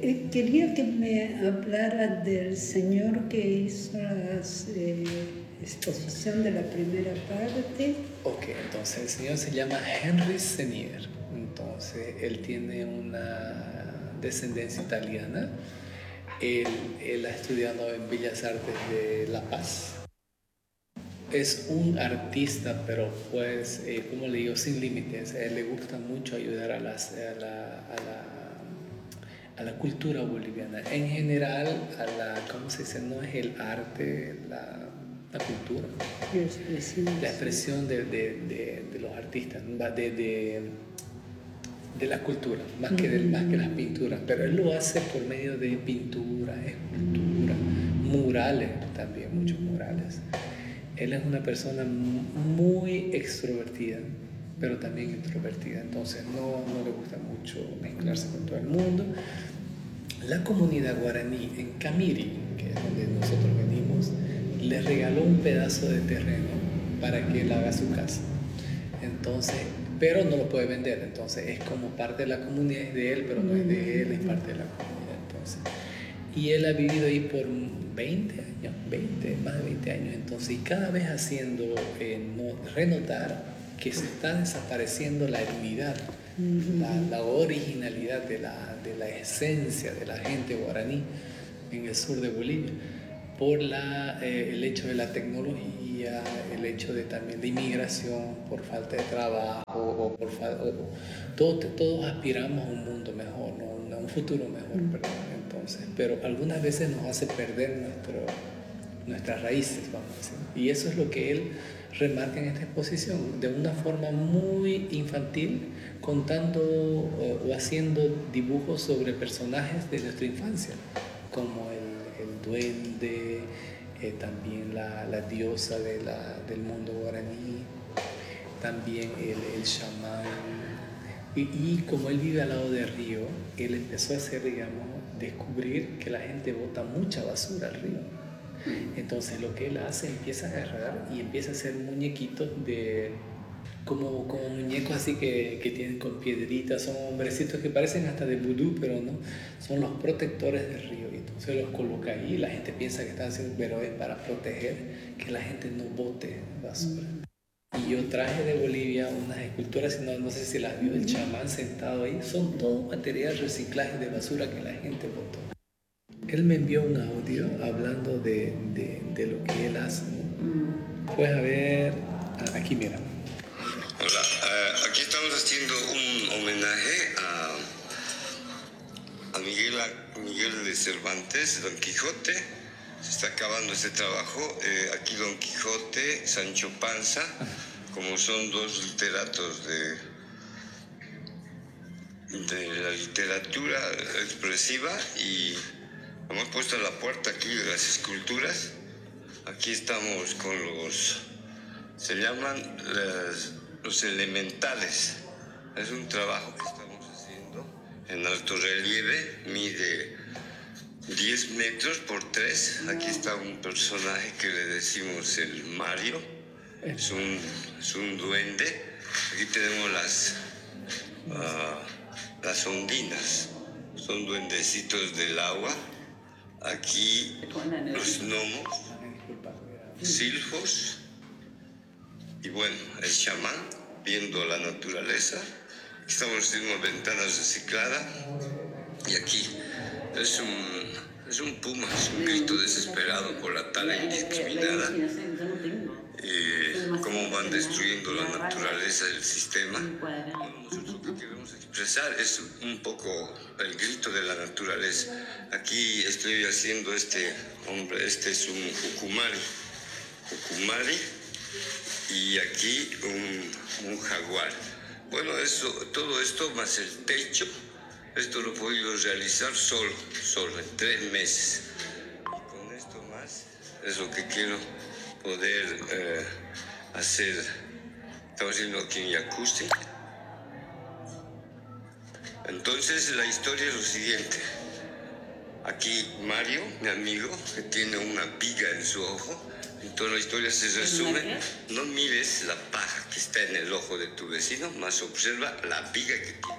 quería que me hablara del señor que hizo la exposición de la primera parte. Ok, entonces el señor se llama Henry Senier. Entonces él tiene una descendencia italiana. Él ha estudiado en Bellas Artes de La Paz. Es un artista, pero pues, como le digo, sin límites. A él le gusta mucho ayudar a la cultura boliviana. En general, ¿cómo se dice? No es el arte, la cultura. La expresión de los artistas, de la cultura, más que las pinturas. Pero él lo hace por medio de pintura, escultura, murales también, muchos murales. Él es una persona muy extrovertida, pero también introvertida, entonces no le gusta mucho mezclarse con todo el mundo. La comunidad guaraní en Camiri, que es donde nosotros venimos, le regaló un pedazo de terreno para que él haga su casa. Entonces, pero no lo puede vender, entonces es como parte de la comunidad, es de él, pero no es de él, es parte de la comunidad. Entonces, y él ha vivido ahí por 20 años, más de 20 años, entonces, y cada vez haciendo renotar que se está desapareciendo la unidad, la originalidad de la esencia de la gente guaraní en el sur de Bolivia, por el hecho de la tecnología, el hecho de también de inmigración, por falta de trabajo, todos aspiramos a un mundo mejor, ¿no? A un futuro mejor, perdón. Entonces, pero algunas veces nos hace perder nuestras raíces, vamos a decir. Y eso es lo que él remarca en esta exposición, de una forma muy infantil, contando o haciendo dibujos sobre personajes de nuestra infancia, como el duende, también la diosa del mundo guaraní, también el chamán. Y como él vive al lado del río, él empezó a hacer, digamos, descubrir que la gente bota mucha basura al río. Entonces lo que él hace, empieza a agarrar y empieza a hacer muñequitos como muñecos así que tienen con piedritas, son hombrecitos que parecen hasta de vudú, pero no, son los protectores del río. Entonces los coloca ahí y la gente piensa que están haciendo, pero es para proteger que la gente no bote basura. Y yo traje de Bolivia unas esculturas, no sé si las vio, el chamán sentado ahí, son todo material reciclaje de basura que la gente botó. Él me envió un audio hablando de lo que él hace. Puedes ver, aquí mira. Hola, aquí estamos haciendo un homenaje a Miguel de Cervantes, Don Quijote. Se está acabando este trabajo. Aquí Don Quijote, Sancho Panza, como son dos literatos de la literatura expresiva, y hemos puesto a la puerta aquí de las esculturas. Aquí estamos con se llaman los elementales. Es un trabajo que estamos haciendo en alto relieve, mide 10 metros por 3. Aquí está un personaje que le decimos el Mario, es un duende. Aquí tenemos las ondinas, son duendecitos del agua. Aquí los gnomos, silfos, y bueno, el chamán viendo la naturaleza. Aquí estamos haciendo ventanas recicladas, y aquí es un puma, es un grito desesperado por la tala indiscriminada. Cómo van destruyendo la naturaleza del sistema. Nosotros lo que queremos expresar es un poco el grito de la naturaleza. Aquí estoy haciendo este es un ucumari, y aquí un jaguar. Bueno, todo esto más el techo, esto lo he podido realizar solo en 3 meses. Y con esto más es lo que quiero poder hacer. Estamos haciendo aquí en Yacusti. Entonces la historia es lo siguiente. Aquí Mario, mi amigo, que tiene una viga en su ojo. Entonces la historia se resume: no mires la paja que está en el ojo de tu vecino, más observa la viga que tiene.